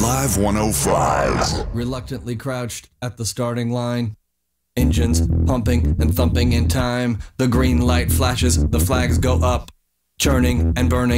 Live 105. Reluctantly crouched at the starting line. Engines pumping and thumping in time. The green light flashes, the flags go up. Churning and burning.